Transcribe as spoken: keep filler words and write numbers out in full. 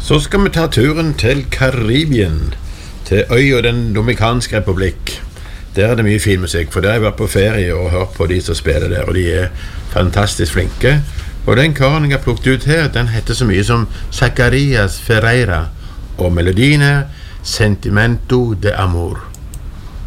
Så skal vi ta turen til Karibien, til øya Den Dominikanske Republikk. Der er det mye fin musikk, for der har jeg vært på ferie og hørt på de som spiller der, og de er fantastisk flinke. Og den karen jeg har plukket ut her, den heter så mye som Zacarias Ferreira, og melodien er Sentimento de Amor.